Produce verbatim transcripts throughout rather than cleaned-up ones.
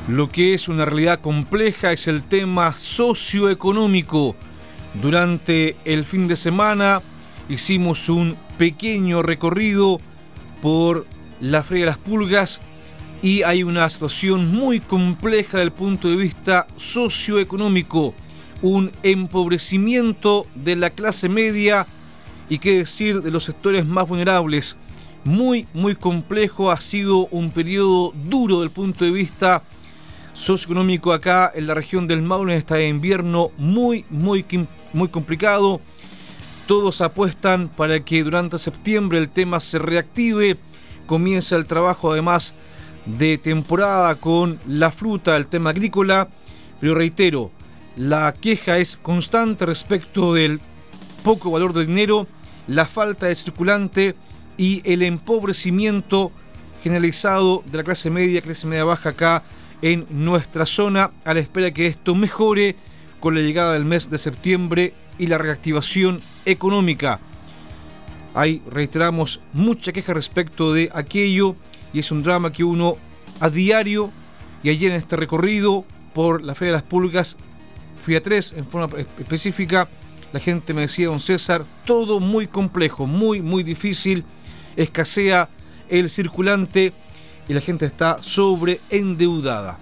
Lo que es una realidad compleja es el tema socioeconómico. Durante el fin de semana hicimos un pequeño recorrido por la Feria de las Pulgas y hay una situación muy compleja desde el punto de vista socioeconómico, un empobrecimiento de la clase media y qué decir de los sectores más vulnerables. Muy, muy complejo, ha sido un periodo duro desde el punto de vista socioeconómico acá en la región del Maule en este invierno muy, muy, muy complicado. Todos apuestan para que durante septiembre el tema se reactive, comienza el trabajo además de temporada con la fruta, el tema agrícola, pero reitero, la queja es constante respecto del poco valor del dinero, la falta de circulante y el empobrecimiento generalizado de la clase media, clase media baja acá en nuestra zona, a la espera que esto mejore con la llegada del mes de septiembre y la reactivación económica. Hay, reiteramos, mucha queja respecto de aquello y es un drama que uno a diario, y ayer en este recorrido por la Feria de las Pulgas, fui a tres en forma específica, la gente me decía, don César, todo muy complejo, muy, muy difícil, escasea el circulante y la gente está sobreendeudada.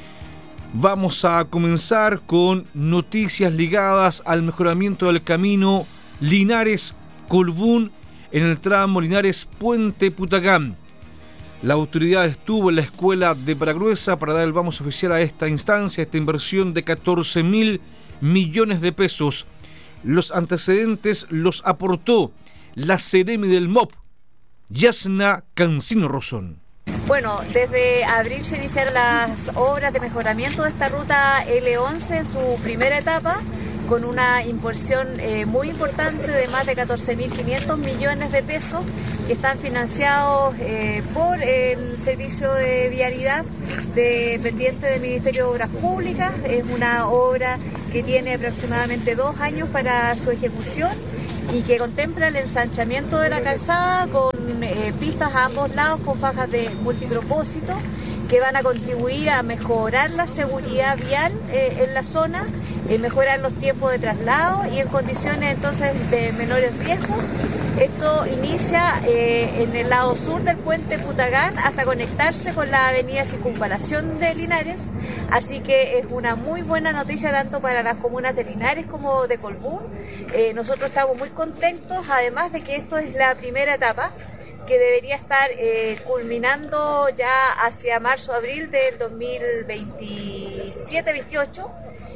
Vamos a comenzar con noticias ligadas al mejoramiento del camino Linares-Colbún en el tramo Linares-Puente Putacán. La autoridad estuvo en la escuela de Paragruesa para dar el vamos oficial a esta instancia, esta inversión de catorce mil millones de pesos. Los antecedentes los aportó la Seremi del M O P, Yasna Cancino Rosón. Bueno, desde abril se iniciaron las obras de mejoramiento de esta ruta L once en su primera etapa, con una inversión eh, muy importante de más de catorce mil quinientos millones de pesos que están financiados eh, por el Servicio de Vialidad dependiente del Ministerio de Obras Públicas. Es una obra que tiene aproximadamente dos años para su ejecución y que contempla el ensanchamiento de la calzada con eh, pistas a ambos lados con fajas de multipropósito que van a contribuir a mejorar la seguridad vial eh, en la zona, eh, mejorar los tiempos de traslado y en condiciones entonces de menores riesgos. Esto inicia eh, en el lado sur del puente Putacán hasta conectarse con la avenida Circunvalación de Linares, así que es una muy buena noticia tanto para las comunas de Linares como de Colbún. Eh, nosotros estamos muy contentos, además de que esto es la primera etapa que debería estar eh, culminando ya hacia marzo-abril del dos mil veintisiete veintiocho.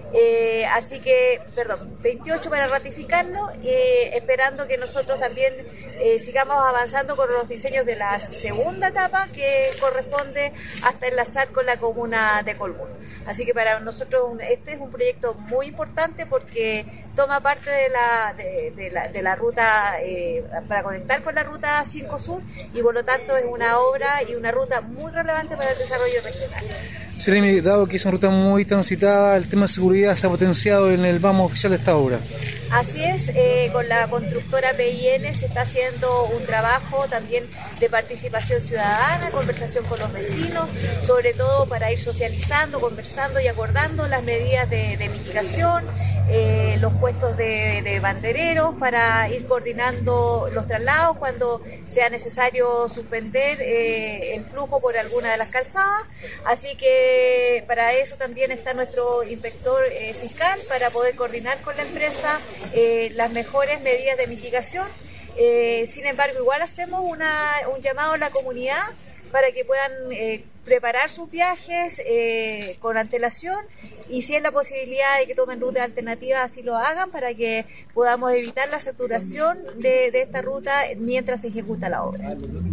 Eh, así que, perdón, veintiocho para ratificarlo, eh, esperando que nosotros también eh, sigamos avanzando con los diseños de la segunda etapa que corresponde hasta enlazar con la comuna de Colbún. Así que para nosotros este es un proyecto muy importante porque toma parte de la, de, de la, de la ruta eh, para conectar con la ruta cinco Sur y por lo tanto es una obra y una ruta muy relevante para el desarrollo regional. Seremi, dado que es una ruta muy transitada, el tema de seguridad se ha potenciado en el vamos oficial de esta obra. Así es, eh, con la constructora P I L se está haciendo un trabajo también de participación ciudadana, conversación con los vecinos, sobre todo para ir socializando, conversando y acordando las medidas de, de mitigación, eh, los puestos de, de bandereros para ir coordinando los traslados cuando sea necesario suspender eh, el flujo por alguna de las calzadas. Así que para eso también está nuestro inspector eh, fiscal para poder coordinar con la empresa Eh, las mejores medidas de mitigación. Eh, sin embargo, igual hacemos una, un llamado a la comunidad para que puedan eh, preparar sus viajes eh, con antelación y si es la posibilidad de que tomen rutas alternativas, así lo hagan para que podamos evitar la saturación de, de esta ruta mientras se ejecuta la obra.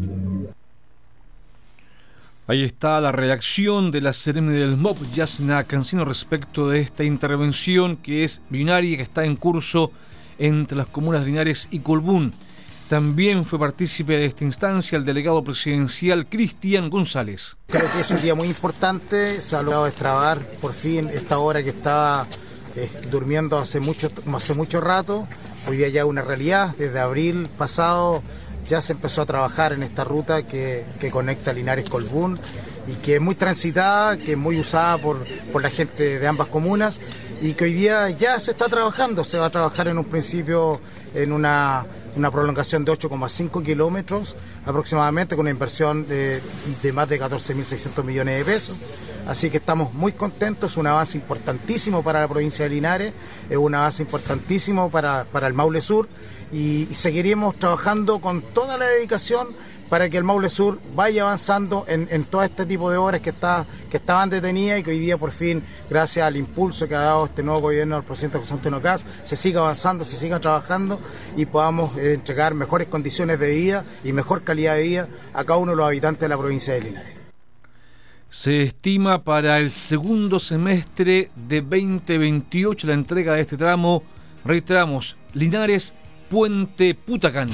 Ahí está la reacción de la Seremi del M O P, Yasna Cancino, respecto de esta intervención que es binaria, que está en curso entre las comunas de Linares y Colbún. También fue partícipe de esta instancia el delegado presidencial Cristian González. Creo que es un día muy importante, se ha logrado destrabar por fin esta obra que estaba eh, durmiendo hace mucho, hace mucho rato. Hoy día ya es una realidad, desde abril pasado ya se empezó a trabajar en esta ruta que, que conecta Linares-Colbún y que es muy transitada, que es muy usada por, por la gente de ambas comunas y que hoy día ya se está trabajando. Se va a trabajar en un principio en una, una prolongación de ocho coma cinco kilómetros aproximadamente, con una inversión de, de más de catorce mil seiscientos millones de pesos. Así que estamos muy contentos, es un avance importantísimo para la provincia de Linares, es un avance importantísimo para, para el Maule Sur y, y seguiremos trabajando con toda la dedicación para que el Maule Sur vaya avanzando en, en todo este tipo de obras que, está, que estaban detenidas y que hoy día por fin, gracias al impulso que ha dado este nuevo gobierno del presidente José Antonio Kast, se siga avanzando, se siga trabajando y podamos eh, entregar mejores condiciones de vida y mejor calidad de vida a cada uno de los habitantes de la provincia de Linares. Se estima para el segundo semestre de veinte veintiocho la entrega de este tramo. Reiteramos, Linares, Puente Putacán.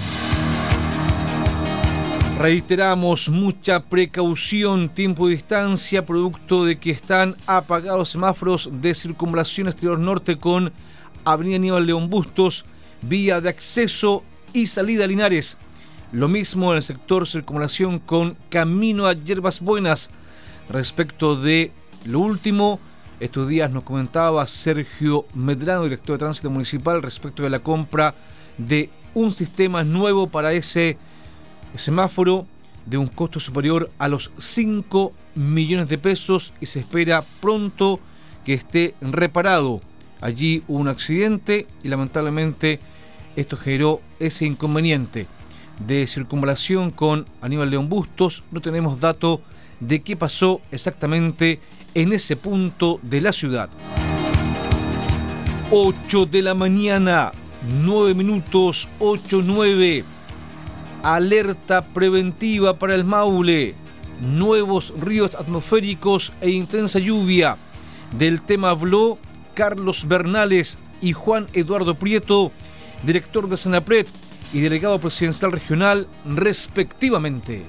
Reiteramos, mucha precaución, tiempo y distancia, producto de que están apagados semáforos de circunvalación exterior norte con Avenida Aníbal León Bustos, vía de acceso y salida a Linares. Lo mismo en el sector circunvalación con Camino a Yerbas Buenas. Respecto de lo último, estos días nos comentaba Sergio Medrano, director de Tránsito Municipal, respecto de la compra de un sistema nuevo para ese semáforo de un costo superior a los cinco millones de pesos y se espera pronto que esté reparado. Allí hubo un accidente y lamentablemente esto generó ese inconveniente de circunvalación con Aníbal León Bustos. No tenemos dato de qué pasó exactamente en ese punto de la ciudad. ocho de la mañana, nueve minutos, ocho nueve. Alerta preventiva para el Maule. Nuevos ríos atmosféricos e intensa lluvia. Del tema habló Carlos Bernales y Juan Eduardo Prieto, director de Senapred y delegado presidencial regional, respectivamente.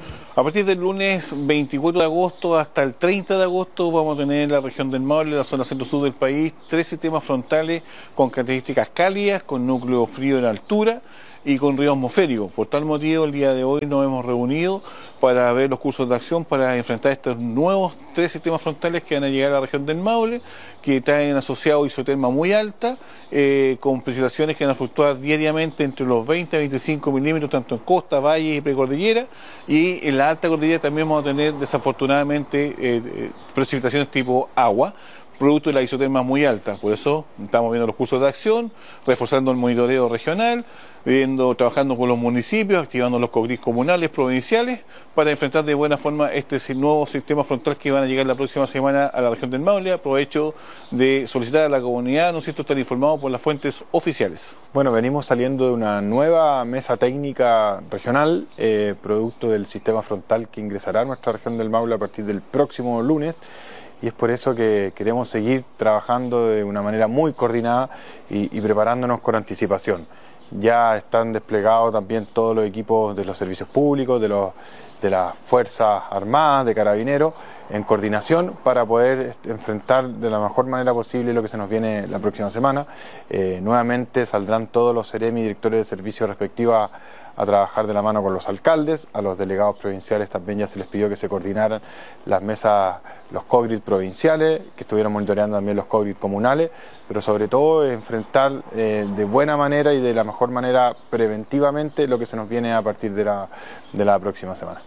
A partir del lunes veinticuatro de agosto hasta el treinta de agosto vamos a tener en la región del Maule, la zona centro-sur del país, tres sistemas frontales con características cálidas, con núcleo frío en altura y con río atmosférico. Por tal motivo, el día de hoy nos hemos reunido para ver los cursos de acción para enfrentar estos nuevos tres sistemas frontales que van a llegar a la región del Maule, que traen asociado isoterma muy alta, eh, con precipitaciones que van a fluctuar diariamente entre los veinte a veinticinco milímetros, tanto en costa, valles y precordillera, y en la alta cordillera también vamos a tener desafortunadamente eh, precipitaciones tipo agua, producto de la isoterma muy alta. Por eso estamos viendo los cursos de acción, reforzando el monitoreo regional, viendo, trabajando con los municipios, activando los COGRIS comunales, provinciales, para enfrentar de buena forma este nuevo sistema frontal que van a llegar la próxima semana a la región del Maule. Aprovecho de solicitar a la comunidad, ¿no es cierto?, estar informados por las fuentes oficiales. Bueno, venimos saliendo de una nueva mesa técnica regional, eh, producto del sistema frontal que ingresará a nuestra región del Maule a partir del próximo lunes. Y es por eso que queremos seguir trabajando de una manera muy coordinada y, y preparándonos con anticipación. Ya están desplegados también todos los equipos de los servicios públicos, de, los, de las Fuerzas Armadas, de Carabineros, en coordinación para poder enfrentar de la mejor manera posible lo que se nos viene la próxima semana. Eh, nuevamente saldrán todos los seremi y directores de servicios respectivos a, a trabajar de la mano con los alcaldes. A los delegados provinciales también ya se les pidió que se coordinaran las mesas, los COGRID provinciales, que estuvieran monitoreando también los COGRID comunales, pero sobre todo enfrentar eh, de buena manera y de la mejor manera preventivamente lo que se nos viene a partir de la, de la próxima semana.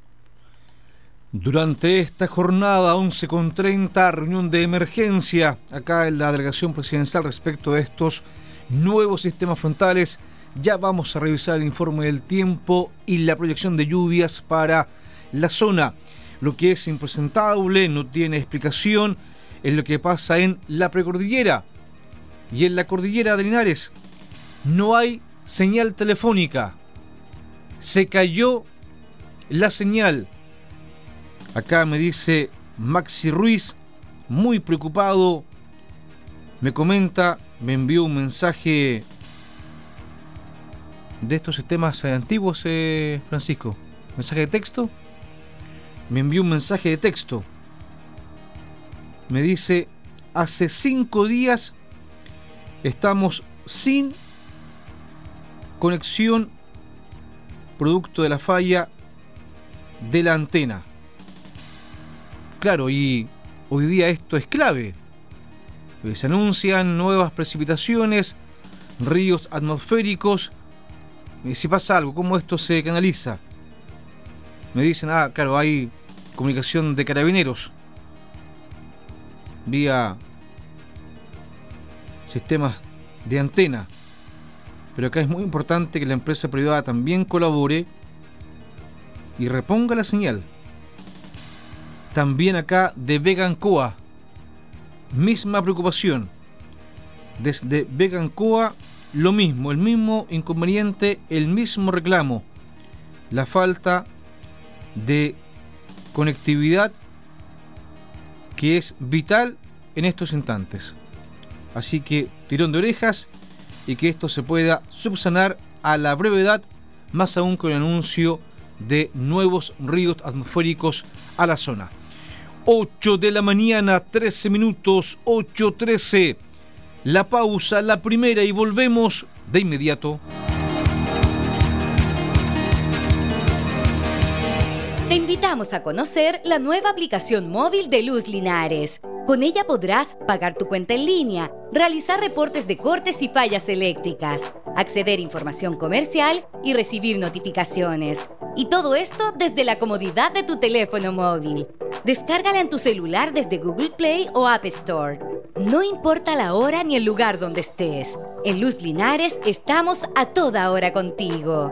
Durante esta jornada, once con treinta, reunión de emergencia acá en la delegación presidencial respecto de estos nuevos sistemas frontales. Ya vamos a revisar el informe del tiempo y la proyección de lluvias para la zona. Lo que es impresentable, no tiene explicación, es lo que pasa en la precordillera y en la cordillera de Linares. No hay señal telefónica. Se cayó la señal. Acá me dice Maxi Ruiz, muy preocupado, me comenta, me envió un mensaje de estos sistemas antiguos, eh, Francisco. ¿Mensaje de texto? Me envió un mensaje de texto. Me dice, hace cinco días estamos sin conexión producto de la falla de la antena. Claro, y hoy día esto es clave. Se anuncian nuevas precipitaciones, ríos atmosféricos. Si pasa algo, ¿cómo esto se canaliza? Me dicen, ah, claro, hay comunicación de carabineros vía sistemas de antena. Pero acá es muy importante que la empresa privada también colabore y reponga la señal. También acá de Vegancoa, misma preocupación. Desde Vegancoa, lo mismo, el mismo inconveniente, el mismo reclamo. La falta de conectividad que es vital en estos instantes. Así que tirón de orejas y que esto se pueda subsanar a la brevedad, más aún con el anuncio de nuevos ríos atmosféricos a la zona. ocho de la mañana, trece minutos, ocho trece. La pausa, la primera, y volvemos de inmediato. Te invitamos a conocer la nueva aplicación móvil de Luz Linares. Con ella podrás pagar tu cuenta en línea, realizar reportes de cortes y fallas eléctricas, acceder a información comercial y recibir notificaciones. Y todo esto desde la comodidad de tu teléfono móvil. Descárgala en tu celular desde Google Play o App Store. No importa la hora ni el lugar donde estés. En Luz Linares estamos a toda hora contigo.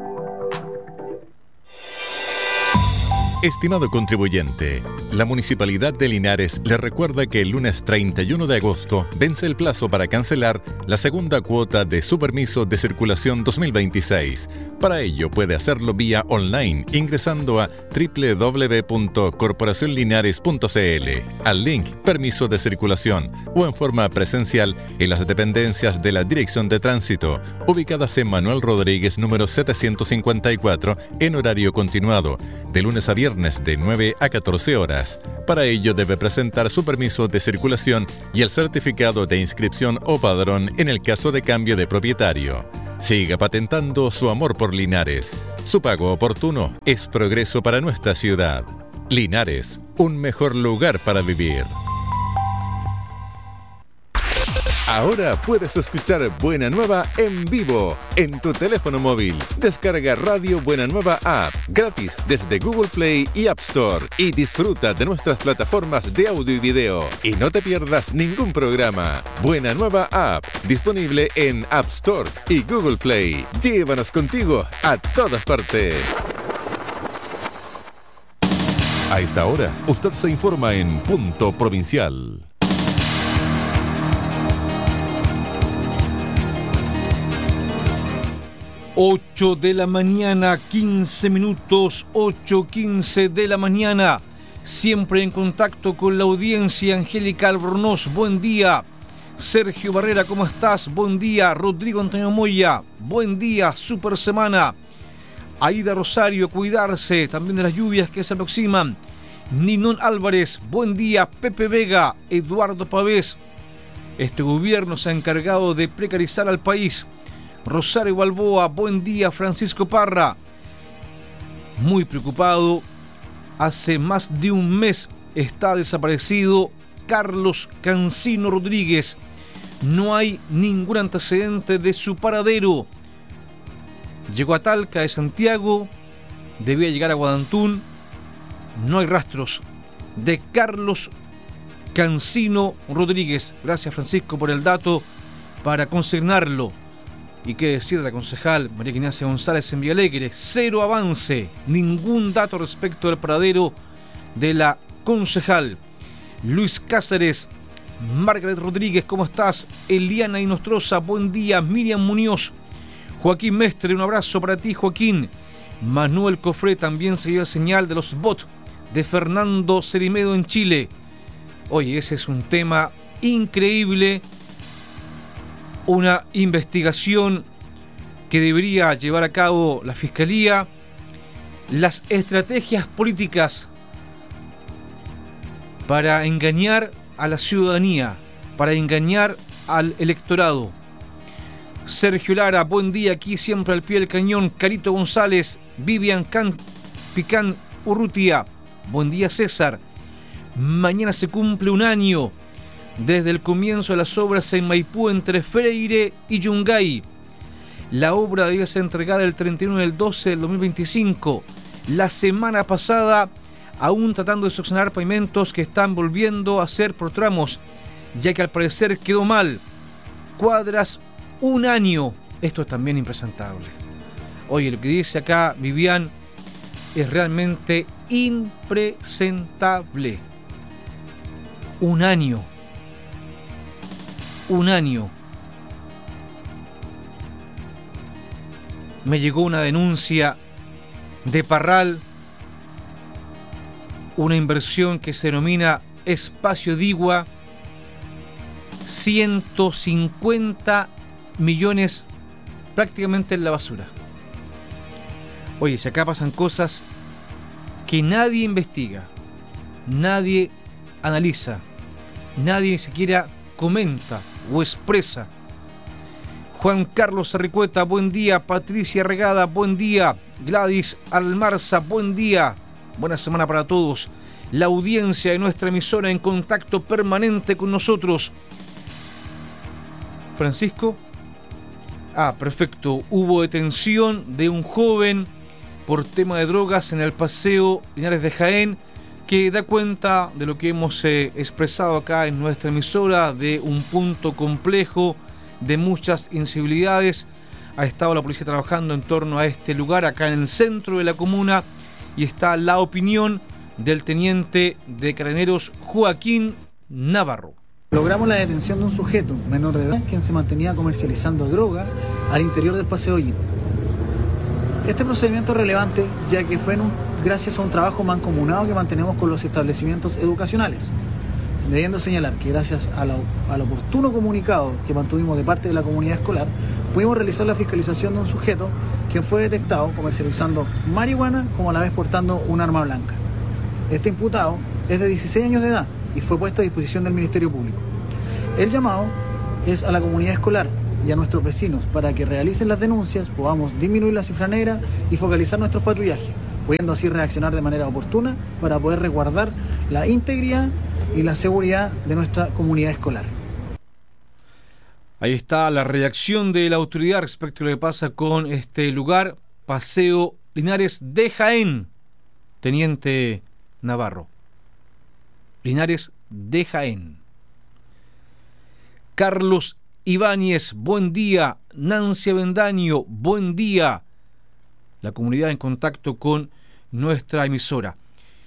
Estimado contribuyente, la Municipalidad de Linares le recuerda que el lunes treinta y uno de agosto vence el plazo para cancelar la segunda cuota de su permiso de circulación dos mil veintiséis. Para ello puede hacerlo vía online ingresando a doble u doble u doble u punto corporación linares punto c l, al link Permiso de Circulación, o en forma presencial en las dependencias de la Dirección de Tránsito, ubicadas en Manuel Rodríguez número setecientos cincuenta y cuatro, en horario continuado, de lunes a viernes de nueve a catorce horas. Para ello debe presentar su permiso de circulación y el certificado de inscripción o padrón en el caso de cambio de propietario. Siga patentando su amor por Linares. Su pago oportuno es progreso para nuestra ciudad. Linares, un mejor lugar para vivir. Ahora puedes escuchar Buena Nueva en vivo en tu teléfono móvil. Descarga Radio Buena Nueva App gratis desde Google Play y App Store y disfruta de nuestras plataformas de audio y video. Y no te pierdas ningún programa. Buena Nueva App, disponible en App Store y Google Play. Llévanos contigo a todas partes. A esta hora, usted se informa en Punto Provincial. ocho de la mañana, quince minutos, ocho quince de la mañana. Siempre en contacto con la audiencia. Angélica Albornoz, buen día. Sergio Barrera, ¿cómo estás? Buen día. Rodrigo Antonio Moya, buen día, super semana. Aida Rosario, cuidarse también de las lluvias que se aproximan. Ninón Álvarez, buen día. Pepe Vega, Eduardo Pavés. Este gobierno se ha encargado de precarizar al país. Rosario Balboa, buen día. Francisco Parra, muy preocupado. Hace más de un mes está desaparecido Carlos Cancino Rodríguez. No hay ningún antecedente de su paradero. Llegó a Talca de Santiago, debía llegar a Guadantún. No hay rastros de Carlos Cancino Rodríguez. Gracias, Francisco, por el dato para consignarlo. Y qué decir de la concejal María Ignacia González en Villalegre. Cero avance, ningún dato respecto al paradero de la concejal. Luis Cáceres, Margaret Rodríguez, ¿cómo estás? Eliana Inostroza, buen día. Miriam Muñoz, Joaquín Mestre, un abrazo para ti, Joaquín. Manuel Cofré también se dio la señal de los bots de Fernando Cerimedo en Chile. Oye, ese es un tema increíble. Una investigación que debería llevar a cabo la Fiscalía. Las estrategias políticas para engañar a la ciudadanía, para engañar al electorado. Sergio Lara, buen día, aquí siempre al pie del cañón. Carito González, Vivian Can, Picán Urrutia, buen día. César Mañana se cumple un año desde el comienzo de las obras en Maipú entre Freire y Yungay. La obra debía ser entregada el treinta y uno del doce del dos mil veinticinco. La semana pasada, aún tratando de solucionar pavimentos que están volviendo a ser por tramos, ya que al parecer quedó mal. Cuadras, un año. Esto es también impresentable. Oye, lo que dice acá Vivian es realmente impresentable. Un año. Un año. Me llegó una denuncia de Parral, una inversión que se denomina Espacio Digua, ciento cincuenta millones prácticamente en la basura. Oye, si acá pasan cosas que nadie investiga, nadie analiza, nadie ni siquiera comenta o expresa. Juan Carlos Arricueta, buen día. Patricia Regada, buen día. Gladys Almarza, buen día. Buena semana para todos. La audiencia de nuestra emisora en contacto permanente con nosotros. Francisco. Ah, perfecto. Hubo detención de un joven por tema de drogas en el Paseo Linares de Jaén, que da cuenta de lo que hemos eh, expresado acá en nuestra emisora, de un punto complejo, de muchas incivilidades. Ha estado la policía trabajando en torno a este lugar, acá en el centro de la comuna, y está la opinión del teniente de Carabineros Joaquín Navarro. Logramos la detención de un sujeto menor de edad quien se mantenía comercializando droga al interior del Paseo Hollín. Este procedimiento es relevante ya que fue en un, gracias a un trabajo mancomunado que mantenemos con los establecimientos educacionales, debiendo señalar que gracias a la, al oportuno comunicado que mantuvimos de parte de la comunidad escolar, pudimos realizar la fiscalización de un sujeto quien fue detectado comercializando marihuana como a la vez portando un arma blanca. Este imputado es de dieciséis años de edad y fue puesto a disposición del Ministerio Público. El llamado es a la comunidad escolar y a nuestros vecinos para que realicen las denuncias, podamos disminuir la cifra negra y focalizar nuestros patrullajes, pudiendo así reaccionar de manera oportuna para poder resguardar la integridad y la seguridad de nuestra comunidad escolar. Ahí está la reacción de la autoridad respecto a lo que pasa con este lugar, Paseo Linares de Jaén. Teniente Navarro. Linares de Jaén. Carlos Ibáñez, buen día. Nancy Avendaño, buen día. La comunidad en contacto con nuestra emisora.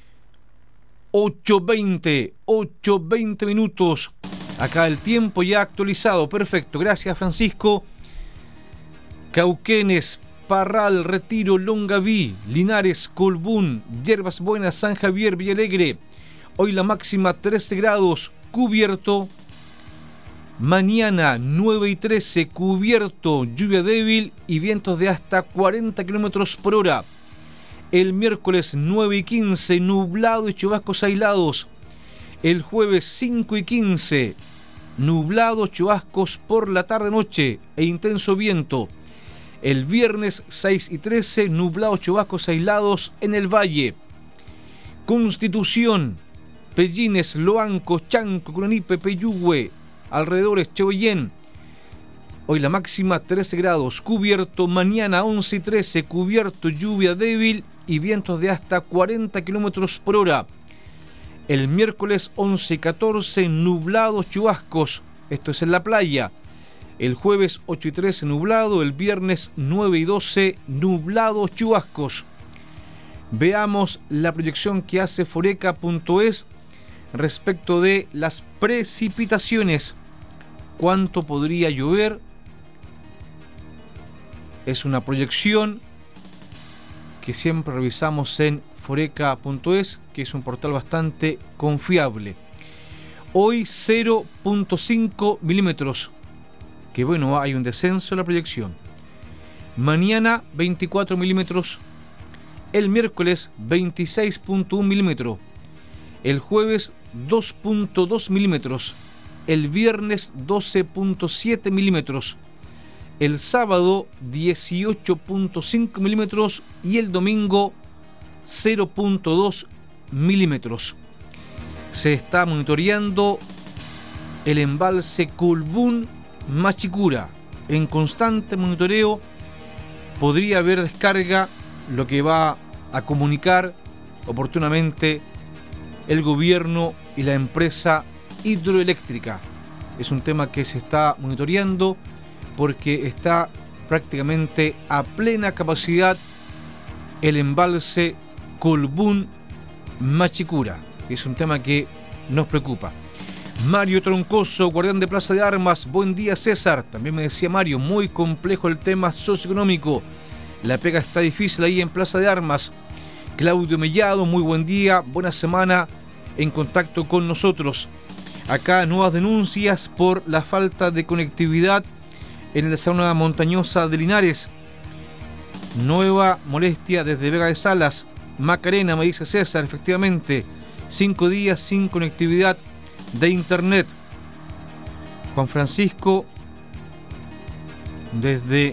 ocho veinte, ocho veinte minutos. Acá el tiempo ya actualizado. Perfecto, gracias Francisco. Cauquenes, Parral, Retiro, Longaví, Linares, Colbún, Yerbas Buenas, San Javier, Villalegre. Hoy la máxima trece grados, cubierto. Mañana nueve y trece, cubierto, lluvia débil y vientos de hasta cuarenta kilómetros por hora. El miércoles nueve y quince, nublado y chubascos aislados. El jueves cinco y quince, nublado, chubascos por la tarde-noche e intenso viento. El viernes seis y trece, nublado, chubascos aislados en el valle. Constitución, Pellines, Loanco, Chanco, Curanipe, Peyúgue, alrededores, Cheboyén. Hoy la máxima trece grados, cubierto. Mañana once y trece, cubierto, lluvia débil y vientos de hasta cuarenta kilómetros por hora. El miércoles once y catorce, nublados, chubascos. Esto es en la playa. El jueves ocho y trece, nublado. El viernes nueve y doce, nublados, chubascos. Veamos la proyección que hace foreca punto es respecto de las precipitaciones. ¿Cuánto podría llover? Es una proyección que siempre revisamos en foreca punto es, que es un portal bastante confiable. Hoy cero punto cinco milímetros, que bueno, hay un descenso en la proyección. Mañana veinticuatro milímetros. El miércoles veintiséis punto uno milímetros. El jueves dos punto dos milímetros. El viernes doce punto siete milímetros. El sábado dieciocho punto cinco milímetros y el domingo cero punto dos milímetros. se está monitoreando el embalse Colbún Machicura. En constante monitoreo, podría haber descarga, lo que va a comunicar oportunamente el gobierno y la empresa hidroeléctrica. Es un tema que se está monitoreando porque está prácticamente a plena capacidad el embalse Colbún Machicura. Es un tema que nos preocupa. Mario Troncoso, guardián de Plaza de Armas. Buen día, César. También me decía Mario, muy complejo el tema socioeconómico. La pega está difícil ahí en Plaza de Armas. Claudio Mellado, muy buen día, buena semana en contacto con nosotros. Acá nuevas denuncias por la falta de conectividad en la zona montañosa de Linares. Nueva molestia desde Vega de Salas. Macarena, me dice César, efectivamente, cinco días sin conectividad de internet. Juan Francisco, desde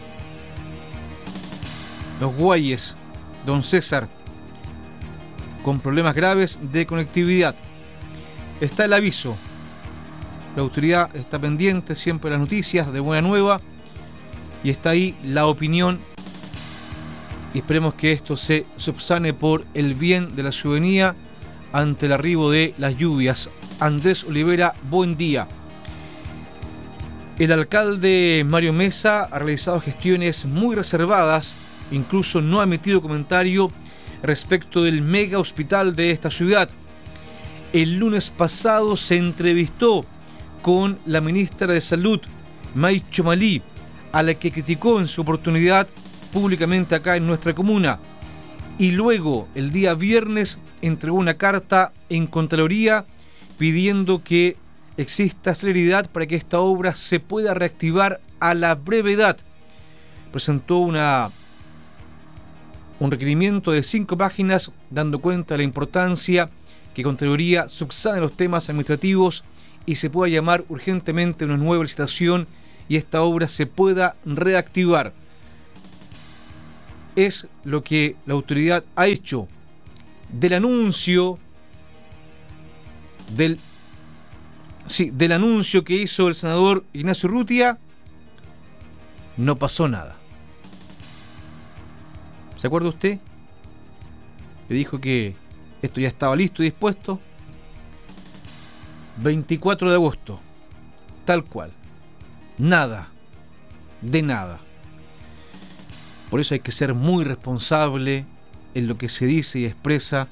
Los Guayes, don César, con problemas graves de conectividad. Está el aviso. La autoridad está pendiente siempre de las noticias de Buena Nueva y está ahí la opinión, y esperemos que esto se subsane por el bien de la ciudadanía ante el arribo de las lluvias. Andrés Olivera, buen día. El alcalde Mario Mesa ha realizado gestiones muy reservadas, incluso no ha emitido comentario respecto del mega hospital de esta ciudad. El lunes pasado se entrevistó con la ministra de Salud, May Chomalí, a la que criticó en su oportunidad públicamente acá en nuestra comuna. Y luego, el día viernes, entregó una carta en Contraloría pidiendo que exista celeridad para que esta obra se pueda reactivar a la brevedad. Presentó una, un requerimiento de cinco páginas dando cuenta de la importancia que Contraloría subsane los temas administrativos y se pueda llamar urgentemente una nueva licitación y esta obra se pueda reactivar. Es lo que la autoridad ha hecho. Del anuncio del, sí, del anuncio que hizo el senador Ignacio Urrutia, no pasó nada. ¿Se acuerda usted? Le dijo que esto ya estaba listo y dispuesto. veinticuatro de agosto, tal cual. Nada, de nada. Por eso hay que ser muy responsable en lo que se dice y expresa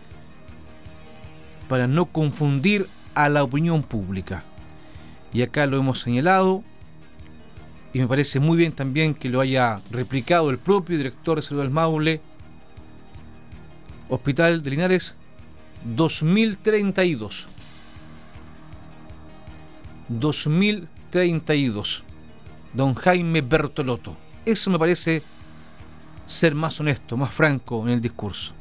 para no confundir a la opinión pública. Y acá lo hemos señalado y me parece muy bien también que lo haya replicado el propio director de Salud del Maule. Hospital de Linares dos mil treinta y dos. dos mil treinta y dos. Don Jaime Bertolotto. Eso me parece ser más honesto, más franco en el discurso.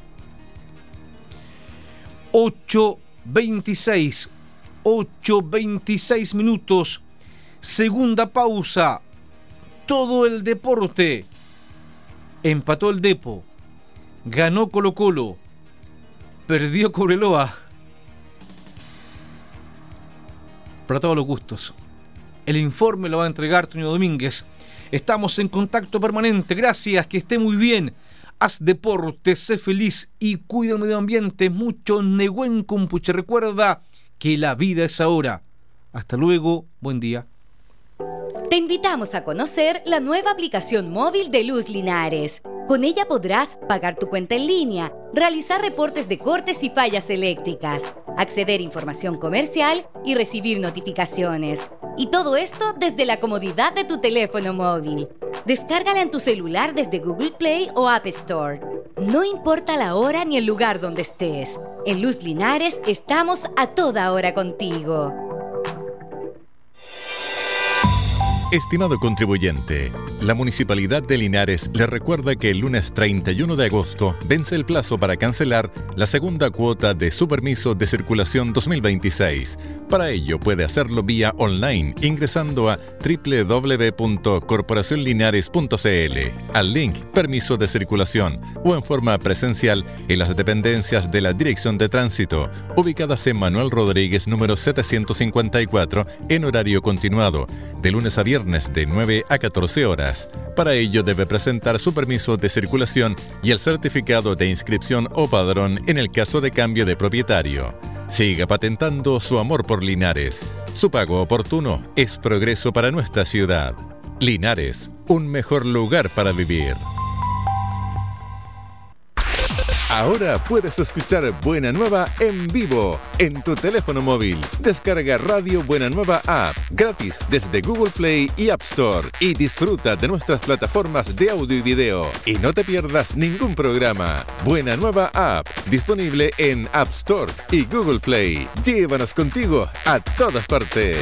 ocho veintiséis. ocho veintiséis minutos. Segunda pausa. Todo el deporte. Empató el Depo. Ganó Colo Colo. Perdió Cobreloa. Para todos los gustos. El informe lo va a entregar Toño Domínguez. Estamos en contacto permanente. Gracias, que esté muy bien. Haz deporte, sé feliz y cuida el medio ambiente. Mucho Nehuen Compuche. Recuerda que la vida es ahora. Hasta luego, buen día. Te invitamos a conocer la nueva aplicación móvil de Luz Linares. Con ella podrás pagar tu cuenta en línea, realizar reportes de cortes y fallas eléctricas, acceder a información comercial y recibir notificaciones. Y todo esto desde la comodidad de tu teléfono móvil. Descárgala en tu celular desde Google Play o App Store. No importa la hora ni el lugar donde estés. En Luz Linares estamos a toda hora contigo. Estimado contribuyente, la Municipalidad de Linares le recuerda que el lunes treinta y uno de agosto vence el plazo para cancelar la segunda cuota de su permiso de circulación dos mil veintiséis. Para ello puede hacerlo vía online ingresando a doble u doble u doble u punto corporación linares punto c l, al link Permiso de Circulación o en forma presencial en las dependencias de la Dirección de Tránsito, ubicadas en Manuel Rodríguez número setecientos cincuenta y cuatro en horario continuado, de lunes a viernes de nueve a catorce horas. Para ello debe presentar su permiso de circulación y el certificado de inscripción o padrón en el caso de cambio de propietario. Siga patentando su amor por Linares. Su pago oportuno es progreso para nuestra ciudad. Linares, un mejor lugar para vivir. Ahora puedes escuchar Buena Nueva en vivo en tu teléfono móvil. Descarga Radio Buena Nueva App gratis desde Google Play y App Store y disfruta de nuestras plataformas de audio y video. Y no te pierdas ningún programa. Buena Nueva App, disponible en App Store y Google Play. Llévanos contigo a todas partes.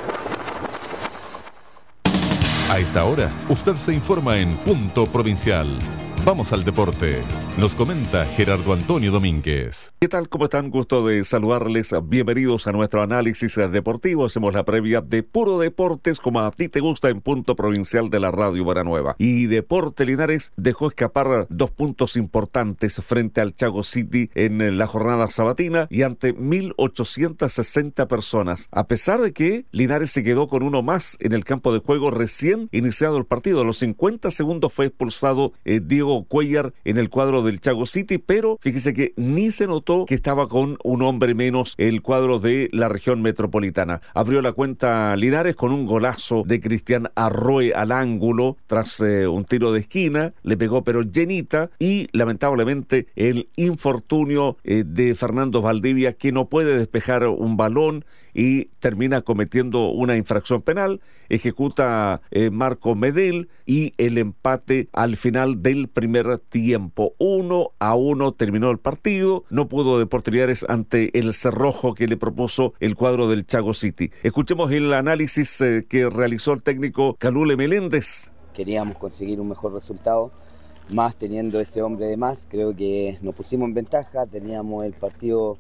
A esta hora, usted se informa en Punto Provincial. Vamos al deporte. Nos comenta Gerardo Antonio Domínguez. ¿Qué tal? ¿Cómo están? Gusto de saludarles. Bienvenidos a nuestro análisis deportivo. Hacemos la previa de Puro Deportes, como a ti te gusta, en Punto Provincial de la Radio Buena Nueva. Y Deporte Linares dejó escapar dos puntos importantes frente al Chago City en la jornada sabatina y ante mil ochocientas sesenta personas. A pesar de que Linares se quedó con uno más en el campo de juego recién iniciado el partido. A los cincuenta segundos fue expulsado eh, Diego Cuellar en el cuadro del Chago City, pero fíjese que ni se notó que estaba con un hombre menos el cuadro de la región metropolitana. Abrió la cuenta Linares con un golazo de Cristian Arroe al ángulo tras eh, un tiro de esquina, le pegó pero llenita, y lamentablemente el infortunio eh, de Fernando Valdivia, que no puede despejar un balón y termina cometiendo una infracción penal. Ejecuta eh, Marco Medel y el empate al final del primer tiempo. Uno a uno terminó el partido. No pudo Deportes Linares ante el cerrojo que le propuso el cuadro del Chago City. Escuchemos el análisis eh, que realizó el técnico Calule Meléndez. Queríamos conseguir un mejor resultado, más teniendo ese hombre de más. Creo que nos pusimos en ventaja, teníamos el partido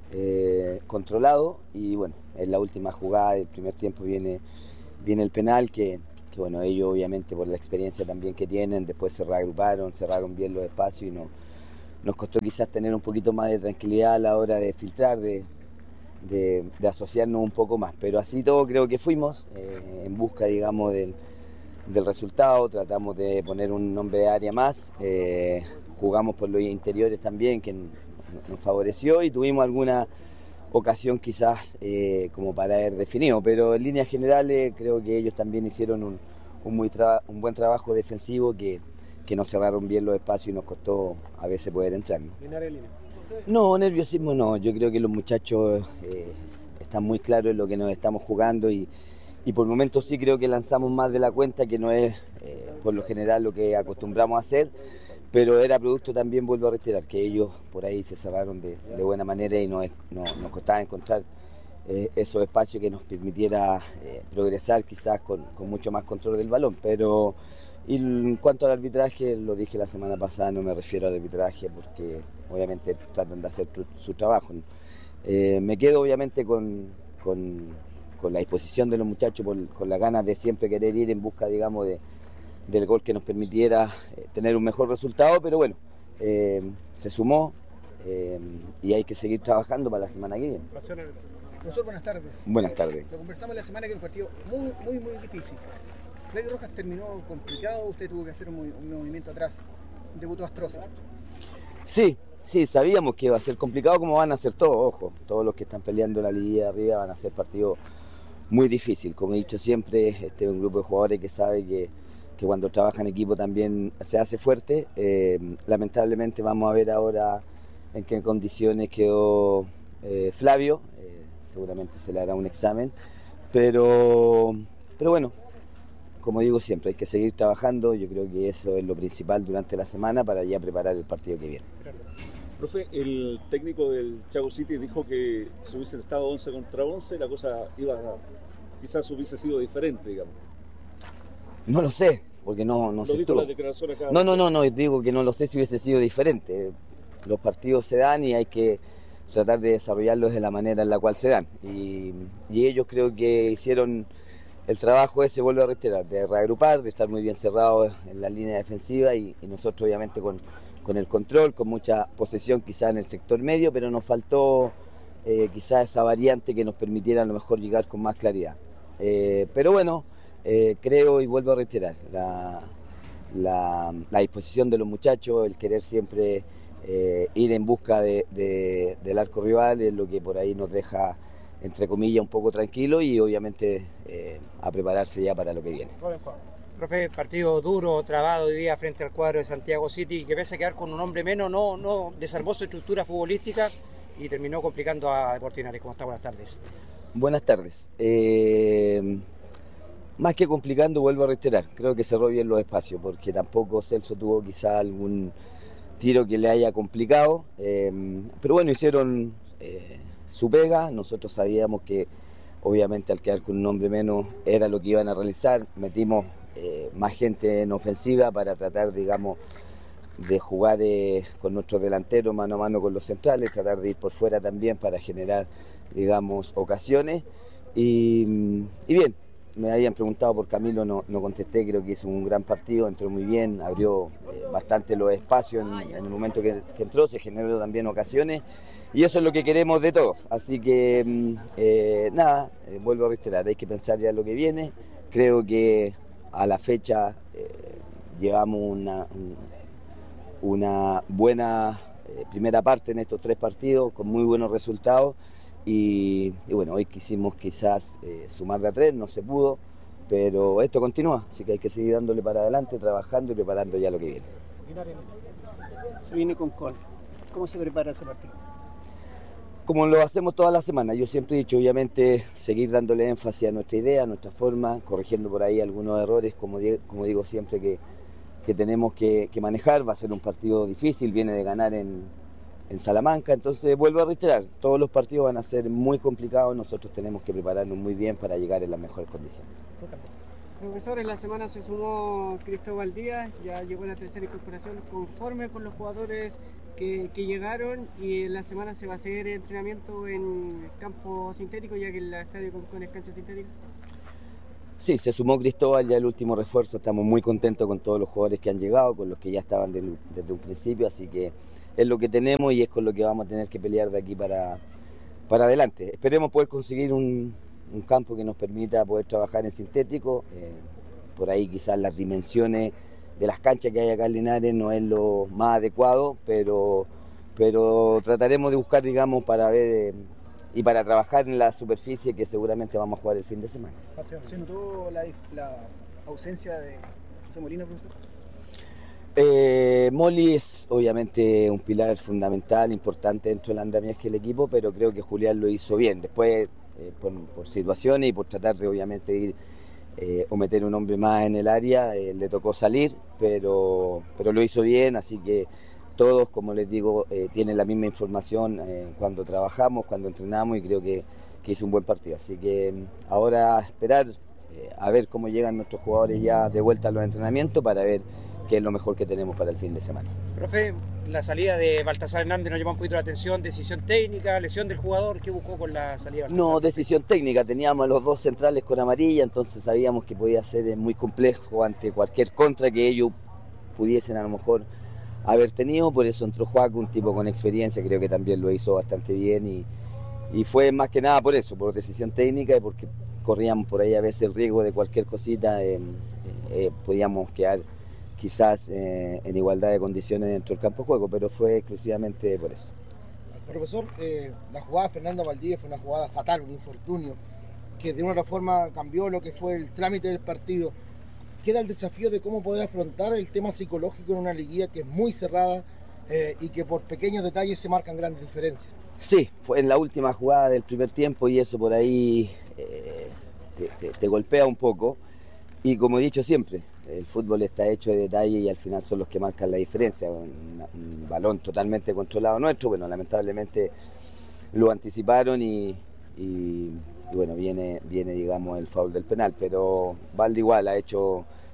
eh, controlado y bueno, en la última jugada del primer tiempo viene, viene el penal que, que bueno, ellos obviamente por la experiencia también que tienen, después se reagruparon, cerraron bien los espacios y no, nos costó quizás tener un poquito más de tranquilidad a la hora de filtrar, de, de, de asociarnos un poco más, pero así todo creo que fuimos eh, en busca, digamos, del, del resultado. Tratamos de poner un nombre de área más, eh, jugamos por los interiores también, que nos favoreció, y tuvimos alguna ocasión quizás eh, como para haber definido, pero en líneas generales creo que ellos también hicieron un, un, muy tra- un buen trabajo defensivo que, que nos cerraron bien los espacios y nos costó a veces poder entrar, ¿no? No, nerviosismo no, yo creo que los muchachos eh, están muy claros en lo que nos estamos jugando y, y por momentos sí creo que lanzamos más de la cuenta, que no es eh, por lo general lo que acostumbramos a hacer, pero era producto también, vuelvo a reiterar, que ellos por ahí se cerraron de, de buena manera y nos, nos, nos costaba encontrar eh, esos espacios que nos permitiera eh, progresar quizás con, con mucho más control del balón. Pero y en cuanto al arbitraje, lo dije la semana pasada, no me refiero al arbitraje porque obviamente tratan de hacer tu, su trabajo, ¿no? Eh, me quedo obviamente con, con, con la disposición de los muchachos, por, con las ganas de siempre querer ir en busca, digamos, de del gol que nos permitiera eh, tener un mejor resultado, pero bueno, eh, se sumó eh, y hay que seguir trabajando para la semana que viene. Profesor, buenas tardes. Buenas tardes. Lo conversamos la semana que era un partido muy, muy, muy difícil. Freddy Rojas terminó complicado, usted tuvo que hacer un, un movimiento atrás, debutó Astroza. Sí, sí, sabíamos que iba a ser complicado, como van a ser todos, ojo, todos los que están peleando la liga de arriba van a ser partidos muy difíciles. Como he dicho siempre, este es un grupo de jugadores que sabe que que cuando trabaja en equipo también se hace fuerte. Eh, lamentablemente vamos a ver ahora en qué condiciones quedó eh, Flavio, eh, seguramente se le hará un examen, pero, pero bueno, como digo siempre, hay que seguir trabajando. Yo creo que eso es lo principal durante la semana para ya preparar el partido que viene. Profe, el técnico del Chago City dijo que si hubiese estado once contra once, la cosa iba a, quizás hubiese sido diferente, digamos. No lo sé, porque no, no se estuvo. No, no, no, no, digo que no lo sé si hubiese sido diferente. Los partidos se dan y hay que tratar de desarrollarlos de la manera en la cual se dan. Y, y ellos creo que hicieron el trabajo ese, vuelvo a reiterar, de reagrupar, de estar muy bien cerrados en la línea defensiva y, y nosotros obviamente con, con el control, con mucha posesión quizás en el sector medio, pero nos faltó eh, quizás esa variante que nos permitiera a lo mejor llegar con más claridad. Eh, pero bueno, eh, creo y vuelvo a reiterar, la, la, la disposición de los muchachos, el querer siempre eh, ir en busca de, de, del arco rival es lo que por ahí nos deja, entre comillas, un poco tranquilo y obviamente eh, a prepararse ya para lo que viene. Profe, partido duro, trabado hoy día frente al cuadro de Santiago City, que pese a quedar con un hombre menos, no, no desarmó su estructura futbolística y terminó complicando a Deportes Linares. ¿Cómo está? Buenas tardes. Buenas tardes. Eh, más que complicando, vuelvo a reiterar, creo que cerró bien los espacios, porque tampoco Celso tuvo quizá algún tiro que le haya complicado, eh, pero bueno, hicieron eh, su pega. Nosotros sabíamos que obviamente al quedar con un hombre menos era lo que iban a realizar. Metimos eh, más gente en ofensiva para tratar, digamos, de jugar eh, con nuestros delanteros mano a mano con los centrales, tratar de ir por fuera también para generar, digamos, ocasiones. Y, y bien, me habían preguntado por Camilo, no, no contesté, creo que hizo un gran partido, entró muy bien, abrió eh, bastante los espacios en, en el momento que, que entró, se generó también ocasiones y eso es lo que queremos de todos. Así que eh, nada, eh, vuelvo a reiterar, hay que pensar ya en lo que viene. Creo que a la fecha eh, llevamos una, una buena eh, primera parte en estos tres partidos con muy buenos resultados. Y, y bueno, hoy quisimos quizás eh, sumar de a tres, no se pudo, pero esto continúa, así que hay que seguir dándole para adelante, trabajando y preparando ya lo que viene. Se viene con Col. ¿Cómo se prepara ese partido? Como lo hacemos toda la semana, yo siempre he dicho, obviamente, seguir dándole énfasis a nuestra idea, a nuestra forma, corrigiendo por ahí algunos errores, como, di como digo siempre, que, que tenemos que, que manejar. Va a ser un partido difícil, viene de ganar en... en Salamanca, entonces vuelvo a reiterar, todos los partidos van a ser muy complicados, nosotros tenemos que prepararnos muy bien para llegar en las mejores condiciones. Profesor, en la semana se sumó Cristóbal Díaz, ya llegó la tercera incorporación, conforme con los jugadores que, que llegaron, y en la semana se va a hacer entrenamiento en campo sintético, ya que el estadio con es cancha sintética. Sí, se sumó Cristóbal, ya el último refuerzo, estamos muy contentos con todos los jugadores que han llegado, con los que ya estaban del, desde un principio, así que es lo que tenemos y es con lo que vamos a tener que pelear de aquí para, para adelante. Esperemos poder conseguir un, un campo que nos permita poder trabajar en sintético, eh, por ahí quizás las dimensiones de las canchas que hay acá en Linares no es lo más adecuado, pero, pero trataremos de buscar, digamos, para ver... Eh, y para trabajar en la superficie que seguramente vamos a jugar el fin de semana. ¿Se notó la, la ausencia de José Molina, profesor? Eh, Molly es obviamente un pilar fundamental, importante dentro del andamiaje del equipo, pero creo que Julián lo hizo bien. Después, eh, por, por situaciones y por tratar de obviamente ir eh, o meter un hombre más en el área, eh, le tocó salir, pero, pero lo hizo bien, así que todos, como les digo, eh, tienen la misma información eh, cuando trabajamos, cuando entrenamos y creo que, que hizo un buen partido. Así que ahora esperar eh, a ver cómo llegan nuestros jugadores ya de vuelta a los entrenamientos para ver qué es lo mejor que tenemos para el fin de semana. Profe, la salida de Baltasar Hernández nos llama un poquito la atención, decisión técnica, lesión del jugador, ¿qué buscó con la salida de Baltasar? No, decisión técnica, teníamos a los dos centrales con amarilla, entonces sabíamos que podía ser muy complejo ante cualquier contra que ellos pudiesen a lo mejor haber tenido, por eso entró Joaco, un tipo con experiencia, creo que también lo hizo bastante bien y, y fue más que nada por eso, por decisión técnica y porque corríamos por ahí a veces el riesgo de cualquier cosita, eh, eh, podíamos quedar quizás eh, en igualdad de condiciones dentro del campo de juego, pero fue exclusivamente por eso. Profesor, eh, la jugada de Fernando Valdivia fue una jugada fatal, un infortunio, que de una u otra forma cambió lo que fue el trámite del partido. Queda el desafío de cómo poder afrontar el tema psicológico en una liguilla que es muy cerrada eh, y que por pequeños detalles se marcan grandes diferencias. Sí, fue en la última jugada del primer tiempo y eso por ahí eh, te, te, te golpea un poco. Y como he dicho siempre, el fútbol está hecho de detalles y al final son los que marcan la diferencia. Un, un balón totalmente controlado nuestro, bueno, lamentablemente lo anticiparon y, y, y bueno, viene, viene digamos el foul del penal, pero Valde igual ha hecho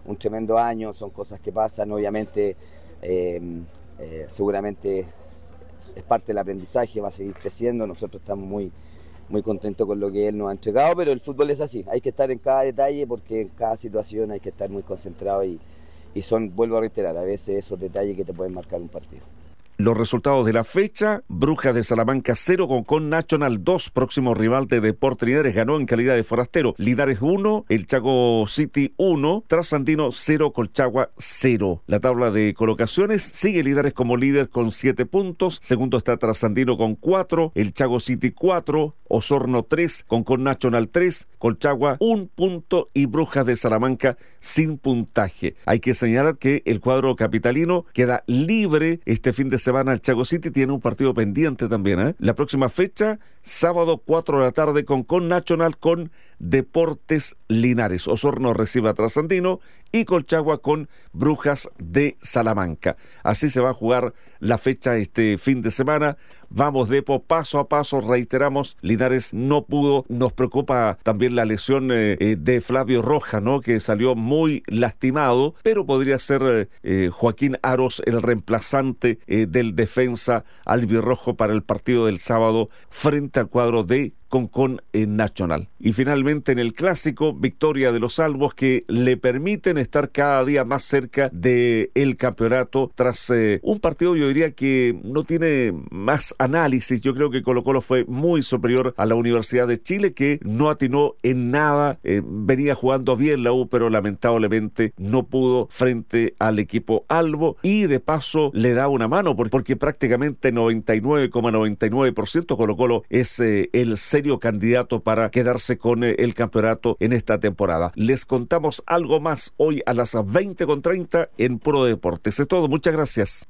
un tremendo año, son cosas que pasan, obviamente eh, eh, seguramente es parte del aprendizaje, va a seguir creciendo, nosotros estamos muy, muy contentos con lo que él nos ha entregado, pero el fútbol es así, hay que estar en cada detalle porque en cada situación hay que estar muy concentrado y, y son, vuelvo a reiterar, a veces esos detalles que te pueden marcar un partido. Los resultados de la fecha: Brujas de Salamanca cero, Concón Nacional dos, próximo rival de Deportes Linares, ganó en calidad de forastero. Linares uno, el Chaco City uno, Trasandino cero, Colchagua cero. La tabla de colocaciones sigue Linares como líder con siete puntos, segundo está Trasandino con cuatro, el Chaco City cuatro, Osorno tres, Concón Nacional tres, Colchagua un punto y Brujas de Salamanca sin puntaje. Hay que señalar que el cuadro capitalino queda libre este fin de semana. El Chaco City tiene un partido pendiente también, ¿eh? La próxima fecha, sábado cuatro de la tarde, Concón Nacional con Deportes Linares. Osorno recibe a Trasandino y Colchagua con Brujas de Salamanca. Así se va a jugar la fecha este fin de semana. Vamos, Depo, paso a paso, reiteramos, Linares no pudo, nos preocupa también la lesión eh, eh, de Flavio Roja, ¿no? Que salió muy lastimado, pero podría ser eh, Joaquín Aros el reemplazante eh, del defensa albirrojo para el partido del sábado frente al cuadro de Concón eh, Nacional. Y finalmente en el clásico, victoria de los Albos que le permiten estar cada día más cerca del campeonato tras eh, un partido, yo diría que no tiene más análisis. Yo creo que Colo-Colo fue muy superior a la Universidad de Chile, que no atinó en nada, eh, venía jugando bien la U, pero lamentablemente no pudo frente al equipo Albo, y de paso le da una mano porque, porque prácticamente noventa y nueve coma noventa y nueve por ciento Colo-Colo es eh, el serio candidato para quedarse con eh, el campeonato en esta temporada. Les contamos algo más hoy a las veinte con treinta en Puro Deportes. Es todo, muchas gracias.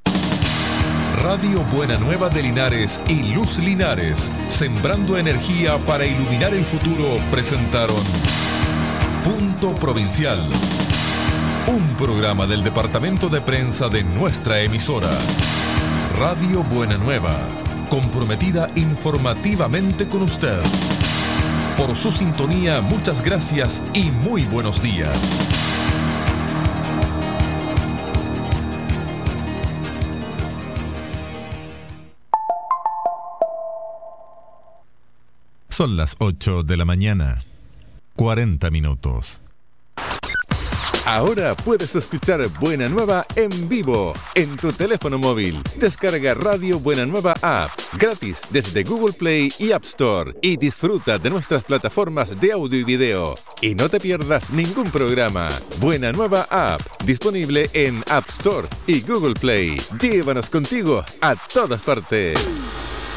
Radio Buena Nueva de Linares y Luz Linares, sembrando energía para iluminar el futuro, presentaron Punto Provincial, un programa del departamento de prensa de nuestra emisora. Radio Buena Nueva, comprometida informativamente con usted. Por su sintonía, muchas gracias y muy buenos días. Son las ocho de la mañana, cuarenta minutos. Ahora puedes escuchar Buena Nueva en vivo en tu teléfono móvil. Descarga Radio Buena Nueva App gratis desde Google Play y App Store y disfruta de nuestras plataformas de audio y video. Y no te pierdas ningún programa. Buena Nueva App, disponible en App Store y Google Play. Llévanos contigo a todas partes.